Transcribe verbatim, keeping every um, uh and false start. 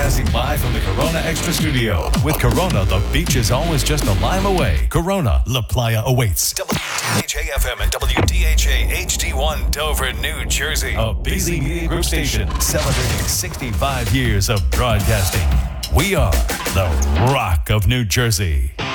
Broadcasting live from the Corona Extra Studio. With Corona, the beach is always just a lime away. Corona, La Playa awaits. W D H A F M and W D H A H D one Dover, New Jersey. A busy media group station celebrating sixty-five years of broadcasting. We are the Rock of New Jersey.